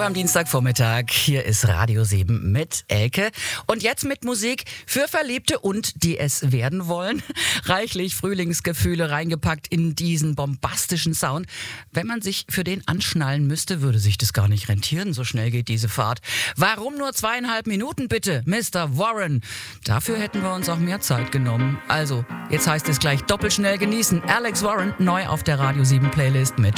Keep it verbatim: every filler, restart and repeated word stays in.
am Dienstagvormittag. Hier ist Radio sieben mit Elke. Und jetzt mit Musik für Verliebte und die es werden wollen. Reichlich Frühlingsgefühle reingepackt in diesen bombastischen Sound. Wenn man sich für den anschnallen müsste, würde sich das gar nicht rentieren. So schnell geht diese Fahrt. Warum nur zweieinhalb Minuten bitte, Mister Warren? Dafür hätten wir uns auch mehr Zeit genommen. Also, jetzt heißt es gleich doppelt schnell genießen. Alex Warren neu auf der Radio sieben Playlist mit